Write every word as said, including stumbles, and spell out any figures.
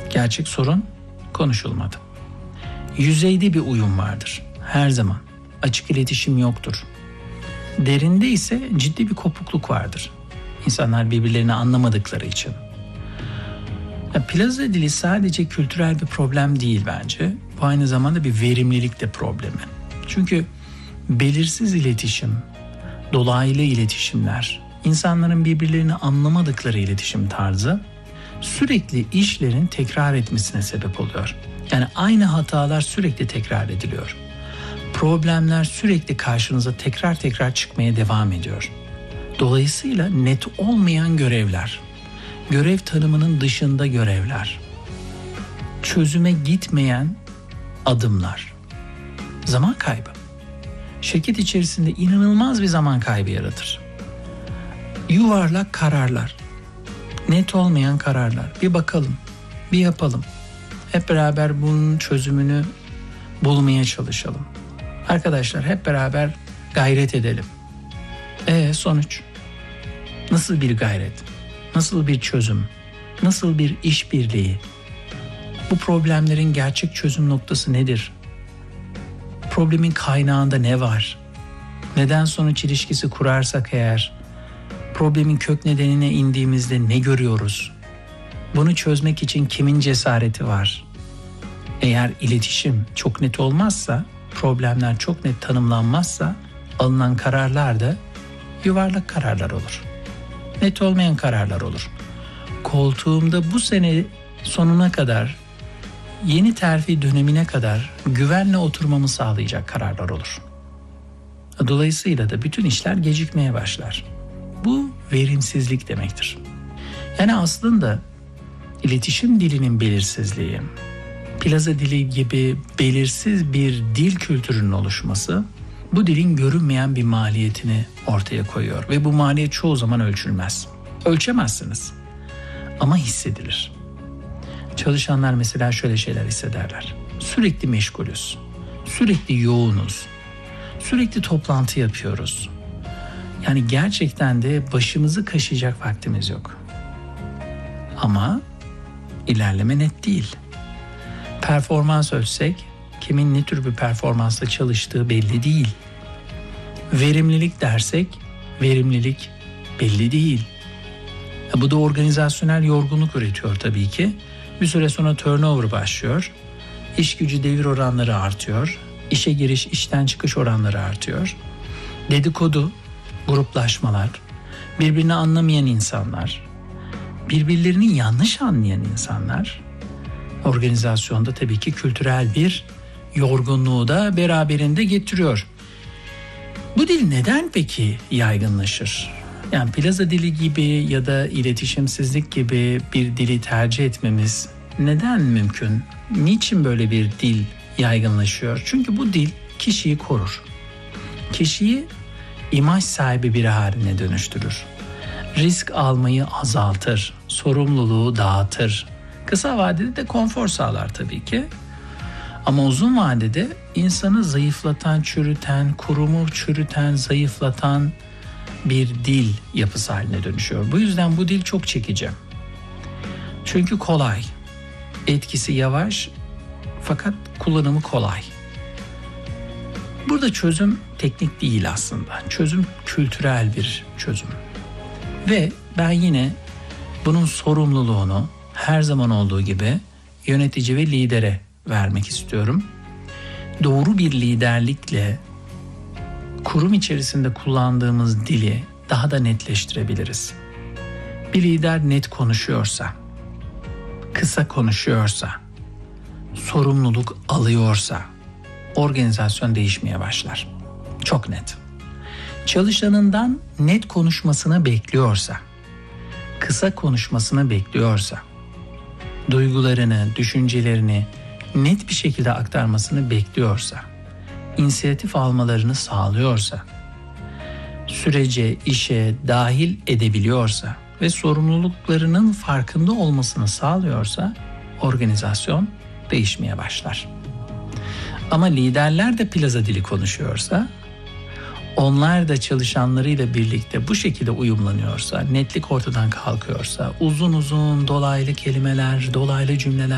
Gerçek sorun konuşulmadı. Yüzeyde bir uyum vardır her zaman. Açık iletişim yoktur. Derinde ise ciddi bir kopukluk vardır. İnsanlar birbirlerini anlamadıkları için. Ya, plaza dili sadece kültürel bir problem değil bence. Bu aynı zamanda bir verimlilik de problemi. Çünkü belirsiz iletişim, dolaylı iletişimler, insanların birbirlerini anlamadıkları iletişim tarzı sürekli işlerin tekrar etmesine sebep oluyor. Yani aynı hatalar sürekli tekrar ediliyor. Problemler sürekli karşınıza tekrar tekrar çıkmaya devam ediyor. Dolayısıyla net olmayan görevler, görev tanımının dışında görevler, çözüme gitmeyen adımlar, zaman kaybı. Şirket içerisinde inanılmaz bir zaman kaybı yaratır. Yuvarlak kararlar, net olmayan kararlar. Bir bakalım, bir yapalım. Hep beraber bunun çözümünü bulmaya çalışalım. Arkadaşlar hep beraber gayret edelim. E sonuç? Nasıl bir gayret? Nasıl bir çözüm? Nasıl bir işbirliği? Bu problemlerin gerçek çözüm noktası nedir? Problemin kaynağında ne var? Neden sonuç ilişkisi kurarsak eğer, problemin kök nedenine indiğimizde ne görüyoruz? Bunu çözmek için kimin cesareti var? Eğer iletişim çok net olmazsa, problemler çok net tanımlanmazsa, alınan kararlar da yuvarlak kararlar olur. Net olmayan kararlar olur. Koltuğumda bu sene sonuna kadar, yeni terfi dönemine kadar güvenle oturmamı sağlayacak kararlar olur. Dolayısıyla da bütün işler gecikmeye başlar. Bu verimsizlik demektir. Yani aslında iletişim dilinin belirsizliği, plaza dili gibi belirsiz bir dil kültürünün oluşması bu dilin görünmeyen bir maliyetini ortaya koyuyor ve bu maliyet çoğu zaman ölçülmez. Ölçemezsiniz ama hissedilir. Çalışanlar mesela şöyle şeyler hissederler. Sürekli meşgulüz, sürekli yoğunuz, sürekli toplantı yapıyoruz. Yani gerçekten de başımızı kaşıyacak vaktimiz yok. Ama ilerleme net değil. Performans ölçsek kimin ne tür bir performansla çalıştığı belli değil. Verimlilik dersek verimlilik belli değil. Bu da organizasyonel yorgunluk üretiyor tabii ki. Bir süre sonra turnover başlıyor. İş gücü devir oranları artıyor. İşe giriş, işten çıkış oranları artıyor. Dedikodu, gruplaşmalar, birbirini anlamayan insanlar, birbirlerini yanlış anlayan insanlar organizasyonda tabii ki kültürel bir yorgunluğu da beraberinde getiriyor. Bu dil neden peki yaygınlaşır? Yani plaza dili gibi ya da iletişimsizlik gibi bir dili tercih etmemiz neden mümkün? Niçin böyle bir dil yaygınlaşıyor? Çünkü bu dil kişiyi korur. Kişiyi imaj sahibi biri haline dönüştürür. Risk almayı azaltır, sorumluluğu dağıtır. Kısa vadede de konfor sağlar tabii ki. Ama uzun vadede insanı zayıflatan, çürüten, kurumu çürüten, zayıflatan bir dil yapısı haline dönüşüyor. Bu yüzden bu dil çok çekici. Çünkü kolay, etkisi yavaş fakat kullanımı kolay. Burada çözüm teknik değil aslında. Çözüm kültürel bir çözüm. Ve ben yine bunun sorumluluğunu her zaman olduğu gibi yönetici ve lidere vermek istiyorum. Doğru bir liderlikle kurum içerisinde kullandığımız dili daha da netleştirebiliriz. Bir lider net konuşuyorsa, kısa konuşuyorsa, sorumluluk alıyorsa organizasyon değişmeye başlar. Çok net. Çalışanından net konuşmasını bekliyorsa, kısa konuşmasını bekliyorsa, duygularını, düşüncelerini net bir şekilde aktarmasını bekliyorsa, inisiyatif almalarını sağlıyorsa, sürece, işe dahil edebiliyorsa ve sorumluluklarının farkında olmasını sağlıyorsa organizasyon değişmeye başlar. Ama liderler de plaza dili konuşuyorsa, onlar da çalışanlarıyla birlikte bu şekilde uyumlanıyorsa, netlik ortadan kalkıyorsa, uzun uzun dolaylı kelimeler, dolaylı cümleler